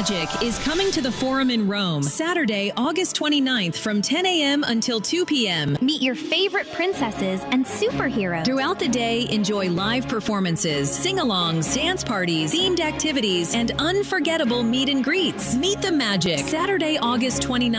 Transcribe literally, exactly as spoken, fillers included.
Magic is coming to the Forum in Rome Saturday, August twenty-ninth from ten a.m. until two p.m. Meet your favorite princesses and superheroes. Throughout the day, enjoy live performances, sing-alongs, dance parties, themed activities, and unforgettable meet and greets. Meet the Magic, Saturday, August twenty-ninth.